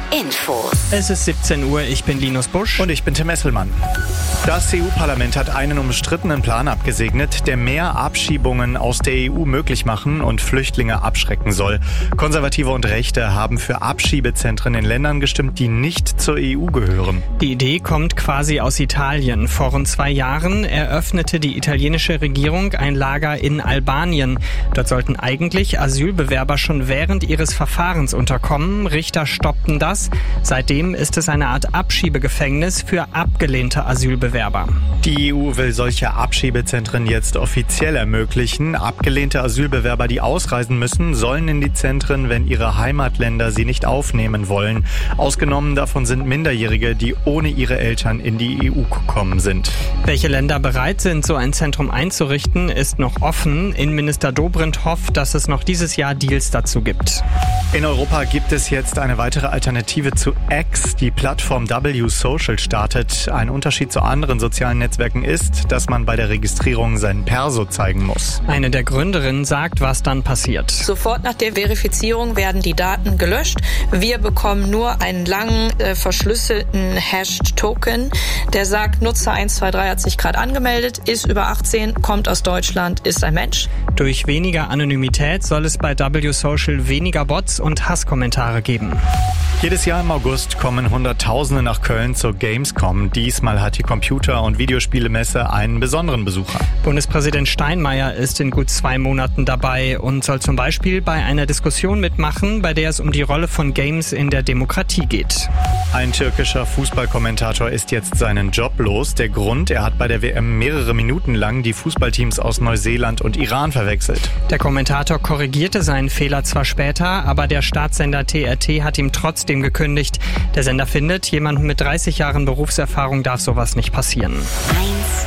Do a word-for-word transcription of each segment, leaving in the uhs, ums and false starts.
Infos. Es ist siebzehn Uhr, ich bin Linus Busch. Und ich bin Tim Esselmann. Das E U-Parlament hat einen umstrittenen Plan abgesegnet, der mehr Abschiebungen aus der E U möglich machen und Flüchtlinge abschrecken soll. Konservative und Rechte haben für Abschiebezentren in Ländern gestimmt, die nicht zur E U gehören. Die Idee kommt quasi aus Italien. Vor rund zwei Jahren eröffnete die italienische Regierung ein Lager in Albanien. Dort sollten eigentlich Asylbewerber schon während ihres Verfahrens unterkommen. Richter stoppten das. Seitdem ist es eine Art Abschiebegefängnis für abgelehnte Asylbewerber. Die E U will solche Abschiebezentren jetzt offiziell ermöglichen. Abgelehnte Asylbewerber, die ausreisen müssen, sollen in die Zentren, wenn ihre Heimatländer sie nicht aufnehmen wollen. Ausgenommen davon sind Minderjährige, die ohne ihre Eltern in die E U gekommen sind. Welche Länder bereit sind, so ein Zentrum einzurichten, ist noch offen. Innenminister Dobrindt hofft, dass es noch dieses Jahr Deals dazu gibt. In Europa gibt es jetzt eine weitere Alternative zu X. Die Plattform W Social startet. Ein Unterschied zu anderen sozialen Netzwerken ist, dass man bei der Registrierung seinen Perso zeigen muss. Eine der Gründerinnen sagt, was dann passiert. Sofort nach der Verifizierung werden die Daten gelöscht. Wir bekommen nur einen langen, äh, verschlüsselten Hash-Token, der sagt, Nutzer eins zwei drei hat sich gerade angemeldet, ist über achtzehn, kommt aus Deutschland, ist ein Mensch. Durch weniger Anonymität soll es bei W Social weniger Bots und Hasskommentare geben. Jedes Jahr im August kommen Hunderttausende nach Köln zur Gamescom. Diesmal hat die Computer- und Videospielemesse einen besonderen Besucher. Bundespräsident Steinmeier ist in gut zwei Monaten dabei und soll zum Beispiel bei einer Diskussion mitmachen, bei der es um die Rolle von Games in der Demokratie geht. Ein türkischer Fußballkommentator ist jetzt seinen Job los. Der Grund, er hat bei der W M mehrere Minuten lang die Fußballteams aus Neuseeland und Iran verwechselt. Der Kommentator korrigierte seinen Fehler zwar später, aber der Staatssender T R T hat ihm trotzdem gekündigt. Der Sender findet, jemandem mit dreißig Jahren Berufserfahrung darf sowas nicht passieren. eins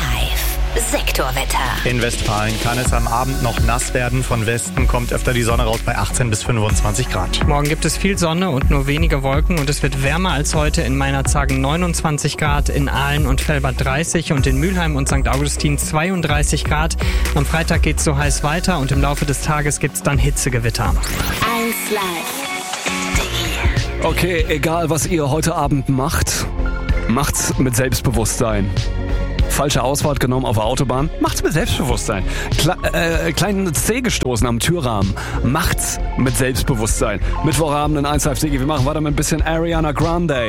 Live. Sektorwetter. In Westfalen kann es am Abend noch nass werden. Von Westen kommt öfter die Sonne raus bei achtzehn bis fünfundzwanzig Grad. Morgen gibt es viel Sonne und nur wenige Wolken und es wird wärmer als heute. In Meinerzhagen neunundzwanzig Grad, in Aalen und Velbert dreißig und in Mülheim und Sankt Augustin zweiunddreißig Grad. Am Freitag geht es so heiß weiter und im Laufe des Tages gibt es dann Hitzegewitter. eins Live. Okay, egal was ihr heute Abend macht, macht's mit Selbstbewusstsein. Falsche Ausfahrt genommen auf der Autobahn, macht's mit Selbstbewusstsein. Kle äh, kleinen Zeh gestoßen am Türrahmen, macht's mit Selbstbewusstsein. Mittwochabend in eins Live Sigi, wir machen weiter mit ein bisschen Ariana Grande.